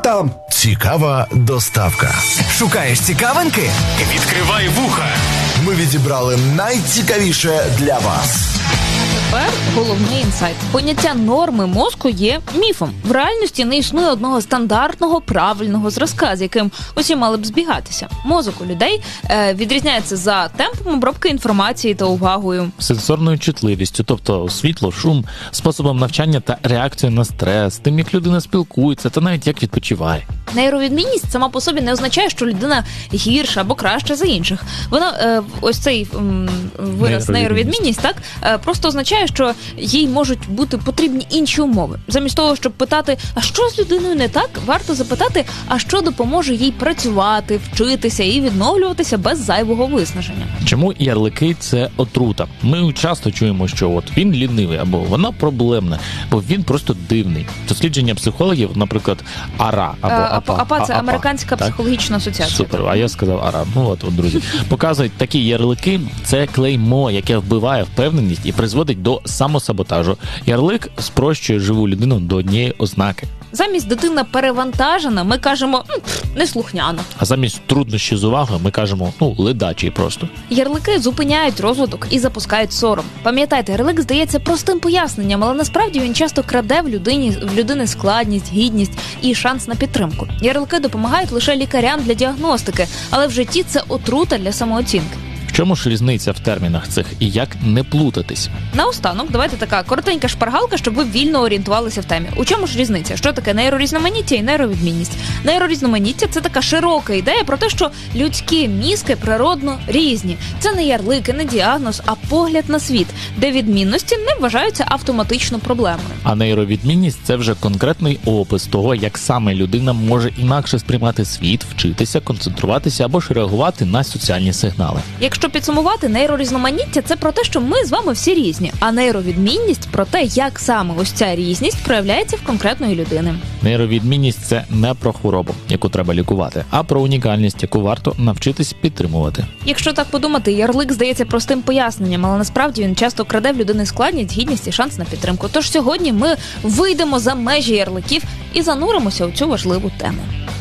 там? Цікава доставка. Шукаєш цікавинки? Відкривай вуха. Ми відібрали найцікавіше для вас. Тепер головний інсайт. Поняття норми мозку є міфом. В реальності не існує одного стандартного, правильного зразка, з яким усі мали б збігатися. Мозок у людей відрізняється за темпом обробки інформації та увагою. Сенсорною чутливістю, тобто світло, шум, способом навчання та реакцією на стрес, тим, як людина спілкується та навіть як відпочиває. Нейровідмінність сама по собі не означає, що людина гірша або краща за інших. Вона, ось цей вираз нейровідмінність, так, просто означає, що їй можуть бути потрібні інші умови. Замість того, щоб питати, а що з людиною не так, варто запитати, а що допоможе їй працювати, вчитися і відновлюватися без зайвого виснаження. Чому ярлики – це отрута? Ми часто чуємо, що от він лінивий або вона проблемна, бо він просто дивний. Дослідження психологів, наприклад, АРА або АПА – це Американська психологічна асоціація. Супер, а я сказав АРА. Ну от, друзі. Показують такі ярлики – це клеймо, яке вбиває впевненість і призводить до самосаботажу. Ярлик спрощує живу людину до однієї ознаки. Замість дитина перевантажена, ми кажемо неслухняна. А замість труднощі з увагою ми кажемо ледачий просто. Ярлики зупиняють розвиток і запускають сором. Пам'ятайте, ярлик здається простим поясненням, але насправді він часто краде в людини складність, гідність і шанс на підтримку. Ярлики допомагають лише лікарям для діагностики, але в житті це отрута для самооцінки. В чому ж різниця в термінах цих і як не плутатись? Наостанок, давайте така коротенька шпаргалка, щоб ви вільно орієнтувалися в темі. У чому ж різниця? Що таке нейрорізноманіття і нейровідмінність? Нейрорізноманіття – це така широка ідея про те, що людські мізки природно різні. Це не ярлики, не діагноз, а погляд на світ, де відмінності не вважаються автоматично проблемою. А нейровідмінність – це вже конкретний опис того, як саме людина може інакше сприймати світ, вчитися, концентруватися або ж реагувати на соціальні сигнали. Якщо підсумувати, нейрорізноманіття – це про те, що ми з вами всі різні, а нейровідмінність – про те, як саме ось ця різність проявляється в конкретної людини. Нейровідмінність – це не про хворобу, яку треба лікувати, а про унікальність, яку варто навчитись підтримувати. Якщо так подумати, ярлик здається простим поясненням, але насправді він часто краде в людини складність, гідність і шанс на підтримку. Тож сьогодні ми вийдемо за межі ярликів і зануримося у цю важливу тему.